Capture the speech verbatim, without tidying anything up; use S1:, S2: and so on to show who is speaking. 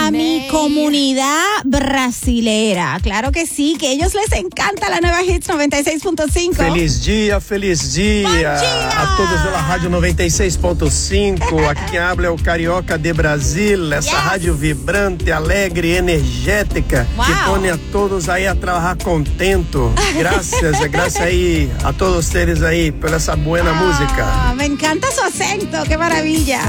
S1: a mi comunidad brasilera. Claro que sí, que a ellos les encanta la nueva Hits noventa y seis punto cinco.
S2: Feliz dia, feliz dia.
S1: Bom dia.
S2: A todos da Rádio noventa e seis ponto cinco. Aqui quem habla é o Carioca de Brasil. Essa
S1: Yes.
S2: rádio vibrante, alegre, energética,
S1: Wow.
S2: que põe a todos aí a trabalhar contento. Graças, graças aí a todos vocês aí por essa buena música.
S1: Ah, me encanta su acento, qué maravilla.